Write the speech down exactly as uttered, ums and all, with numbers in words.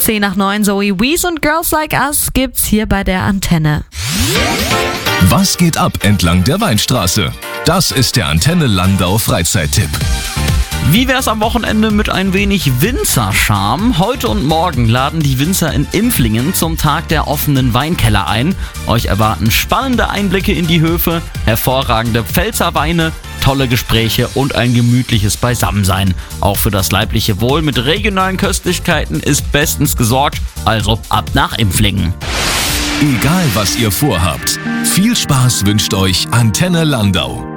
zehn nach neun, Zoe Wees und Girls Like Us gibt's hier bei der Antenne. Was geht ab entlang der Weinstraße? Das ist der Antenne Landau Freizeittipp. Wie wär's am Wochenende mit ein wenig Winzerscharme? Heute und morgen laden die Winzer in Impflingen zum Tag der offenen Weinkeller ein. Euch erwarten spannende Einblicke in die Höfe, hervorragende Pfälzer Weine, tolle Gespräche und ein gemütliches Beisammensein. Auch für das leibliche Wohl mit regionalen Köstlichkeiten ist bestens gesorgt, also ab nach Impflingen. Egal was ihr vorhabt, viel Spaß wünscht euch Antenne Landau.